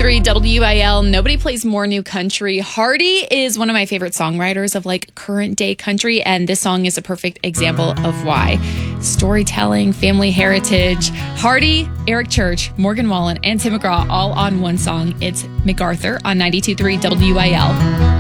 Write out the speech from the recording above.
92.3 WIL. Nobody plays more new country. Hardy is one of my favorite songwriters of like current day country, and this song is a perfect example of why. Storytelling, family heritage. Hardy, Eric Church, Morgan Wallen, and Tim McGraw all on one song. It's MacArthur on 92.3 WIL.